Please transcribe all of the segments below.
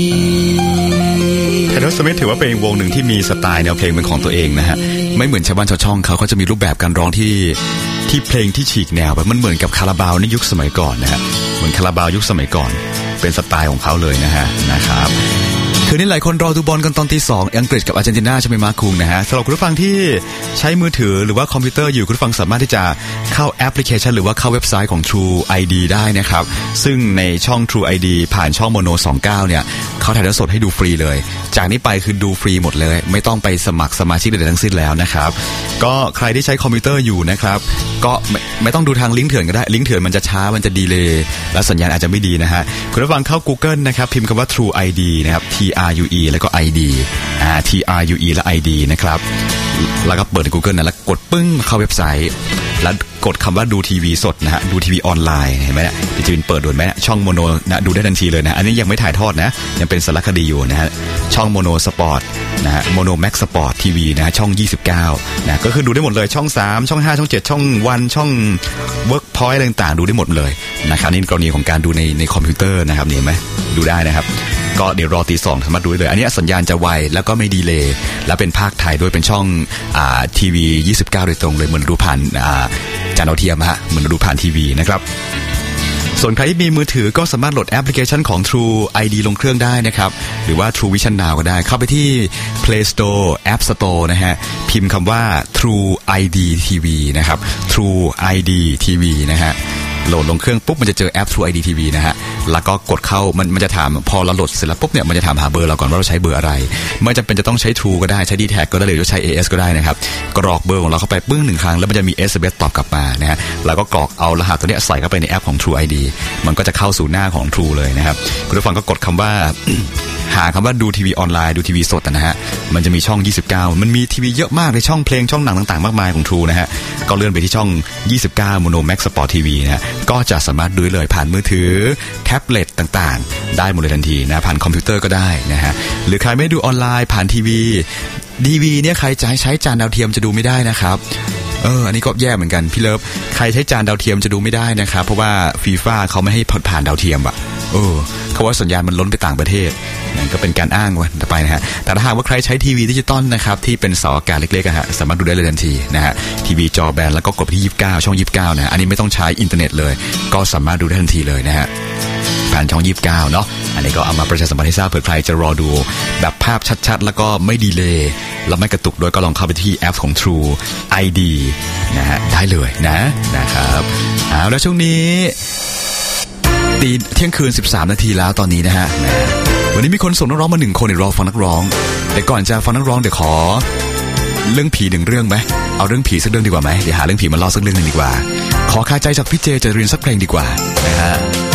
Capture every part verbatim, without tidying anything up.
ไททอลสมิธถือว่าเป็นวงหนึ่งที่มีสไตล์แนวเพลงเป็นของตัวเองนะฮะไม่เหมือนชาวบ้านชาวช่องเขาเขาจะมีรูปแบบการร้องที่ที่เพลงที่ฉีกแนวแบบมันเหมือนกับคาราบาวในยุคสมัยก่อนนะฮะเหมือนคาราบาวยุคสมัยก่อนเป็นสไตล์ของเขาเลยนะฮะนะครับคืนนี้หลายคนรอดูบอลกันตอนตีสองอังกฤษกับอาร์เจนตินาใช่ไหมมาร์คคุงนะฮะสำหรับคุณผู้ฟังที่ใช้มือถือหรือว่าคอมพิวเตอร์อยู่คุณผู้ฟังสามารถที่จะเข้าแอปพลิเคชันหรือว่าเข้าเว็บไซต์ของ True ไอ ดี ได้นะครับซึ่งในช่อง True ไอ ดี ผ่านช่องโมโนสองสิบเก้าเนี่ยเขาถ่ายทอดสดให้ดูฟรีเลยจากนี้ไปคือดูฟรีหมดเลยไม่ต้องไปสมัครสมาชิกใดๆทั้งสิ้นแล้วนะครับก็ใครที่ใช้คอมพิวเตอร์อยู่นะครับก็ไม่ไม่ต้องดูทางลิงก์เถื่อนก็ได้ลิงก์เถื่อนมันจะช้ามันจะดีเลย์และสัญญาณอาจจะไม่ดีนะฮะคุณผู้ฟังเข้า Google นะครับพิมพ์คำว่า True ไอ ดี นะครับ T R U E แล้วก็ ไอ ดี อ่า T R U E และ ไอ ดี นะครับแล้วก็เปิดใน Google นะแล้วกดปึ้งเข้าเว็บไซต์แล้วกดคำว่าดูทีวีสดนะฮะดูทีวีออนไลน์เห็นไหมเนี่ยพี่จีนเปิดดูไหมช่องโมโนนะดูได้ทันทีเลยนะอันนี้ยังไม่ถ่ายทอดนะยังเป็นสารคดีอยู่นะฮะช่องโมโนสปอร์ตนะฮะโมโนแม็กสปอร์ตทีวีนะช่องยี่สิบเก้านะก็คือดูได้หมดเลยช่องสามช่องห้าช่องเจ็ดช่องวันช่องเวิร์กพอยต์อะไรต่างๆดูได้หมดเลยนะครับนี่กรณีของการดูในในคอมพิวเตอร์นะครับนี่เห็นไหมดูได้นะครับก็เดี๋ยวรอตีสองสามารถดูได้เลยอันนี้สัญญาณจะไวแล้วก็ไม่ดีเลย์และเป็นภาคไทยด้วยเป็นช่องอ่าทีวียี่สิบเก้าโดยตรงเลยเหมือนดูผ่านอ่าจานดาวเทียมฮะเหมือนดูผ่านทีวีนะครับส่วนใครที่มีมือถือก็สามารถโหลดแอปพลิเคชันของ True ไอ ดี ลงเครื่องได้นะครับหรือว่า True Vision Now ก็ได้เข้าไปที่ Play Store App Store นะฮะพิมพ์คำว่า True ไอ ดี ที วี นะครับ True ไอ ดี ที วี นะฮะโหลดลงเครื่องปุ๊บมันจะเจอแอป True ไอ ดี ที วี นะฮะแล้วก็กดเข้ามันมันจะถามพอเราโหลดเสร็จแล้วปุ๊บเนี่ยมันจะถามหาเบอร์เราก่อนว่าเราใช้เบอร์อะไรไม่จำเป็นจะต้องใช้ True ก็ได้ใช้ ดี แท็ก ก็ได้หรือใช้ เอ เอส ก็ได้นะครับกรอกเบอร์ของเราเข้าไปปึ้งหนึ่งครั้งแล้วมันจะมี เอส เอ็ม เอส ตอบกลับมานะฮะแล้วก็กรอกเอารหัสตัวนี้ใส่เข้าไปในแอปของ True ไอ ดี มันก็จะเข้าสู่หน้าของ True เลยนะครับคุณผู้ฟังก็กดคำว่า หาคำว่าดูทีวีออนไลน์ดูทีวีสดนะฮะมันจะมีช่องยี่สิบเก้ามันมีทีวีเยอะมากในช่องเพลงช่องหนังต่างๆมากมายของ True นะฮะก็เลื่อนไปที่ช่องยี่สิบเก้า Mono Max Sport ที วี นะฮะก็จะสามารถดูเลยผ่านมือถือแท็บเล็ตต่างๆได้หมดเลยทันทีนะผ่านคอมพิวเตอร์ก็ได้นะฮะหรือใครไม่ดูออนไลน์ผ่านทีวีดีวีเนี่ยใครจะใช้จานดาวเทียมจะดูไม่ได้นะครับเอออันนี้ก็แย่เหมือนกันพี่เลิฟใครใช้จานดาวเทียมจะดูไม่ได้นะครับเพราะว่าฟีฟ่าเขาไม่ให้ผ่านดาวเทียมอ่ะเออเขาว่าสัญญาณมันล้นไปต่างประเทศนั่นก็เป็นการอ้างวันต่อไปนะฮะแต่ถ้าหากว่าใครใช้ทีวีดิจิตอลนะครับที่เป็นเสาอากาศเล็กๆนะฮะสามารถดูได้เลยทันทีนะฮะทีวีจอแบนแล้วก็กดไปที่ยี่สิบเก้าช่องยี่สิบเก้านะฮะอันนี้ไม่ต้องใช้อินเทอร์เน็ตเลยก็สามารถดูได้ทันทีเลยนะฮะผ่านช่องยี่สิบเก้าเนาะอันนี้ก็เอามาประชาสัมพันธ์ให้ทราบเผื่อใครจะรอดูแบบภาพชัดๆแล้วก็ไม่ดีเลย์แล้วไม่กระตุกด้วยก็ลองเข้าไปที่แอปของ True ไอ ดี นะฮะได้เลยนะนะครับเอาแล้วช่วงนี้ตีเที่ยงคืนสิบสามนาทีแล้วตอนนี้นะฮะวันนี้มีคนส่งนักร้องมาหนึ่งคนเดี๋ยวรอฟังนักร้องแต่ก่อนจะฟังนักร้องเดี๋ยวขอเรื่องผีหนึ่งเรื่องไหมเอาเรื่องผีสักเรื่องดีกว่าไหมเดี๋ยวหาเรื่องผีมาเล่าสักเรื่องนึงดีกว่าขอคาใจจากพี่เจเจริญสักเพลงดีกว่านะฮะ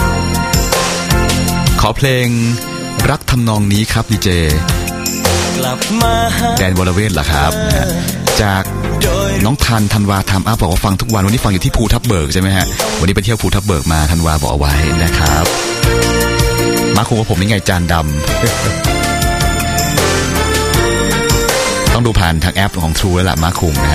ขอเพลงรักทำนองนี้ครับดีเจแดนวรเวทเหรอครับจากน้องทันธันวาทำอ้าบอกว่าฟังทุกวันวันนี้ฟังอยู่ที่ภูทับเบิกใช่ไหมฮะวันนี้ไปเที่ยวภูทับเบิกมาธันวาบอกเอาไว้นะครับมาคุยกับผมนี่ไงจานดำต้องดูผ่านทางแอปของ True แล้วล่ะมาคุงนะฮะ